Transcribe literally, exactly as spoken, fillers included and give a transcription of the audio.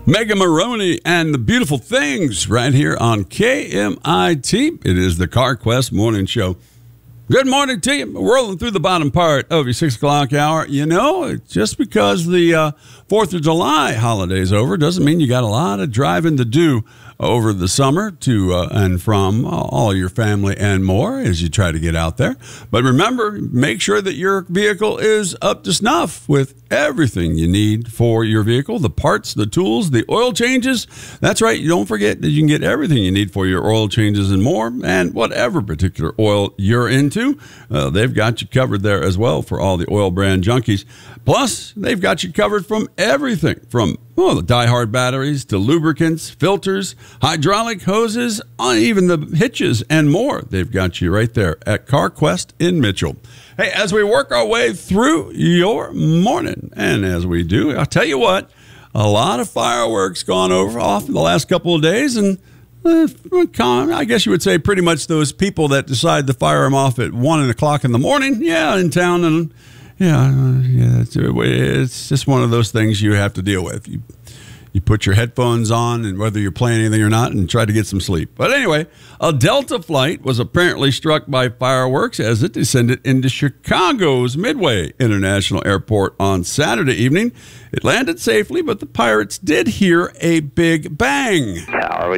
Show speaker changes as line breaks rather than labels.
Mega Maroney and the Beautiful Things right here on K M I T. It is the CarQuest Morning Show. Good morning to you. We're rolling through the bottom part of your six o'clock hour. You know, just because the uh, fourth of July holiday is over doesn't mean you got a lot of driving to do over the summer to uh, and from all your family and more as you try to get out there. But remember, make sure that your vehicle is up to snuff with everything you need for your vehicle, the parts, the tools, the oil changes. That's right. You don't forget that you can get everything you need for your oil changes and more, and whatever particular oil you're into, uh, they've got you covered there as well for all the oil brand junkies. Plus, they've got you covered from everything from well, the die-hard batteries to lubricants, filters, hydraulic hoses, on even the hitches and more. They've got you right there at CarQuest in Mitchell. Hey, as we work our way through your morning, and as we do, I'll tell you what, a lot of fireworks gone over off in the last couple of days, and uh, I guess you would say pretty much those people that decide to fire them off at one o'clock in the morning, yeah, in town, and yeah, uh, yeah, it's, it's just one of those things you have to deal with. You you put your headphones on, and whether you're playing anything or not, and try to get some sleep. But anyway, a Delta flight was apparently struck by fireworks as it descended into Chicago's Midway International Airport on Saturday evening. It landed safely, but the pirates did hear a big bang.